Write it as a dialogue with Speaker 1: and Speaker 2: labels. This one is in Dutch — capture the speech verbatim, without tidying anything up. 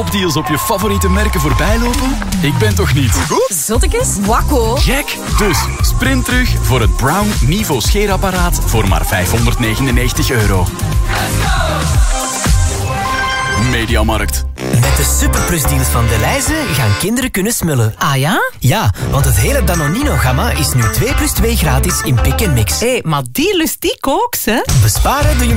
Speaker 1: topdeals op je favoriete merken voorbij lopen? Ik ben toch niet?
Speaker 2: Zottekes? Wakko.
Speaker 1: Gek! Dus sprint terug voor het Brown Niveau scheerapparaat voor maar vijfhonderdnegenennegentig euro. Mediamarkt.
Speaker 3: Met de superplusdeals van Delhaize gaan kinderen kunnen smullen.
Speaker 2: Ah ja?
Speaker 3: Ja, want het hele Danonino-gamma is nu twee plus twee gratis in Pick en Mix.
Speaker 2: Hé, hey, maar die lust ik ook, hè?
Speaker 3: Besparen doe je